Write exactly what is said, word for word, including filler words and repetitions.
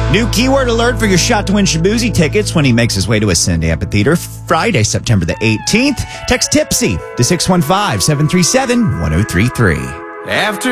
New keyword alert for your shot to win Shabuzi tickets when he makes his way to Ascend Amphitheater Friday, September the eighteenth. Text Tipsy to six one five, seven three seven, one zero three three. After